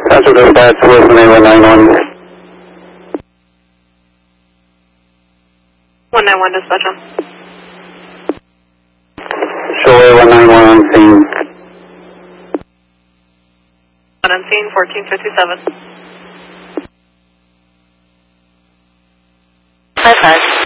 Roger, dispatch, Wilson A191. 191 dispatch on. Show A191 on scene. On scene, 1457. 55.